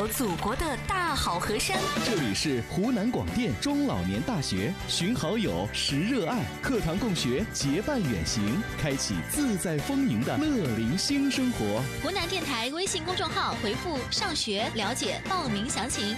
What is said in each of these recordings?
祖国的大好河山。 这里是湖南广电中老年大学，寻好友，识热爱，课堂共学，结伴远行，开启自在丰盈的乐龄新生活。 湖南电台微信公众号回复“上学”了解报名详情。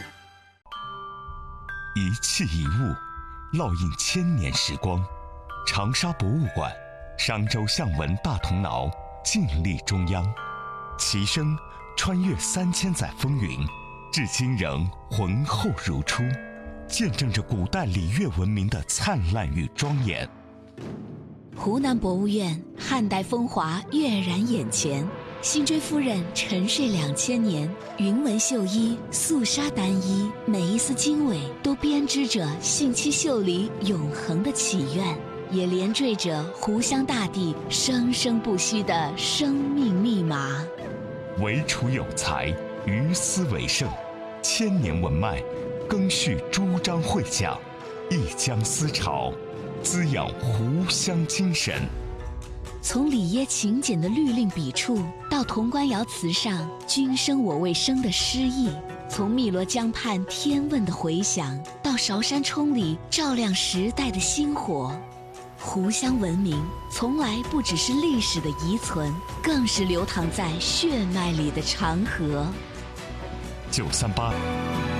一器一物，烙印千年时光。长沙博物馆，商周象纹大铜挠，静立中央，其声穿越3000载风云，至今仍浑厚如初，见证着古代礼乐文明的灿烂与庄严。 湖南博物院汉代风华跃然眼前，辛追夫人沉睡2000年，云纹绣衣，素纱单衣，每一丝经纬都编织着信息秀里永恒的祈愿，也连缀着湖湘大地生生不息的生命密码。 惟楚有才，于斯为盛，千年文脉，更续朱张会讲，一江思潮，滋养湖湘精神。 从里耶勤俭的律令笔触，到潼关窑瓷上君生我未生的诗意，从汨罗江畔天问的回响，到韶山冲里照亮时代的星火，湖湘文明从来不只是历史的遗存，更是流淌在血脉里的长河。 938